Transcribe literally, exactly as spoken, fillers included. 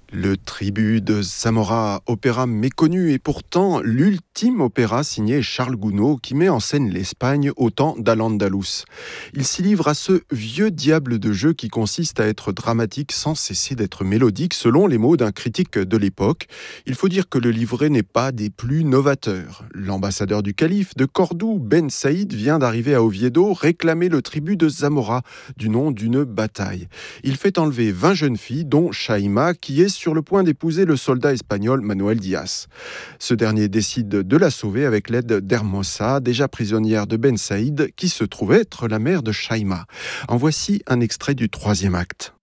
Le Tribut de Zamora, opéra méconnu et pourtant l'ultime opéra signé Charles Gounod qui met en scène l'Espagne au temps d'Al-Andalus. Il s'y livre à ce vieux diable de jeu qui consiste à être dramatique sans cesser d'être mélodique selon les mots d'un critique de l'époque. Il faut dire que le livret n'est pas des plus novateurs. L'ambassadeur du calife de Cordoue, Ben Saïd, vient d'arriver à Oviedo réclamer le tribut de Zamora du nom d'une bataille. Il fait enlever vingt jeunes filles dont Shaima qui est sur le point d'épouser le soldat espagnol Manuel Diaz. Ce dernier décide de la sauver avec l'aide d'Hermosa, déjà prisonnière de Ben Saïd, qui se trouve être la mère de Shaima. En voici un extrait du troisième acte.